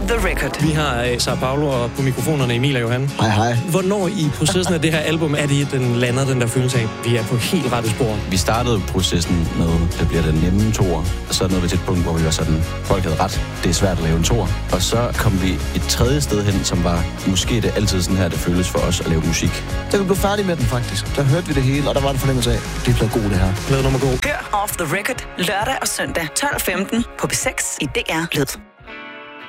the record. Vi har Sao Paulo og på mikrofonerne Emil og Johan. Hej, hej. Hvornår i processen af det her album er det, den lander, den der følelse af, vi er på helt rette spor? Vi startede processen med, det bliver den nemme toer, og så nåede vi til et punkt, hvor vi var sådan, folk havde ret, det er svært at lave en toer. Og så kom vi et tredje sted hen, som var, måske det altid sådan her, det føles for os at lave musik. Da vi blev færdige med den faktisk, der hørte vi det hele, og der var en fornemmelse af, det er blevet god det her. Plade nummer god. Hør Off the Record lørdag og søndag 12:15 på B6 i DR Lyd.